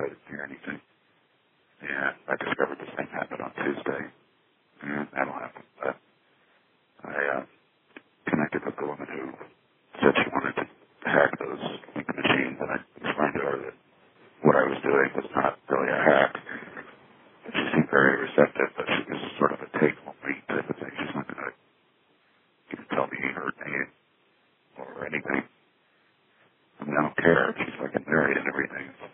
I didn't hear anything. And I discovered the same happened on Tuesday. And that'll happen. But I connected with the woman who said she wanted to hack those link machines, and I explained to her that what I was doing was not really a hack. She seemed very receptive, but she was sort of a take-home-me type of thing. She's not going to tell me her name or anything. I mean, I don't care. She's fucking married and everything. It's